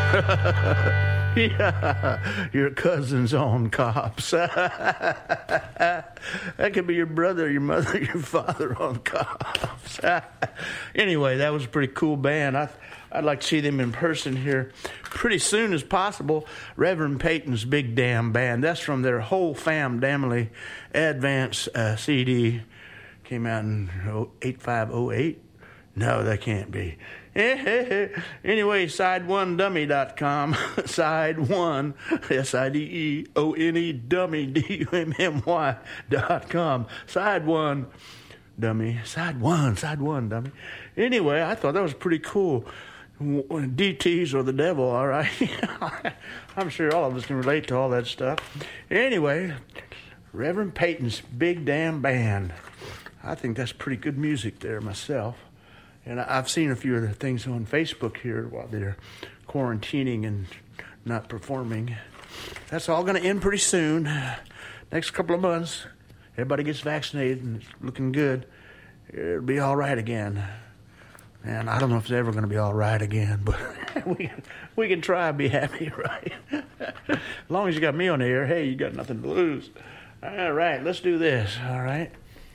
Yeah, your cousin's on Cops. That could be your brother, your mother, your father on Cops. Anyway, that was a pretty cool band. I'd like to see them in person here pretty soon as possible. Reverend Peyton's Big Damn Band. That's from their Whole Family Advance CD. Came out in 8508. No, that can't be. Anyway, side1dummy.com. Side1, SIDEONE, dummy, DUMMY.com. Side1 dummy. Side one dummy. Anyway, I thought that was pretty cool. DTs or the devil, all right? I'm sure all of us can relate to all that stuff. Anyway, Reverend Peyton's Big Damn Band. I think that's pretty good music there myself. And I've seen a few of the things on Facebook here while they're quarantining and not performing. That's all going to end pretty soon. Next couple of months, everybody gets vaccinated and it's looking good. It'll be all right again. And I don't know if it's ever going to be all right again, but we can try and be happy, right? As long as you got me on the air, hey, you got nothing to lose. All right, let's do this, all right?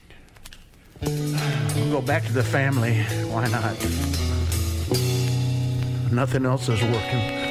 We'll go back to the family. Why not? Nothing else is working.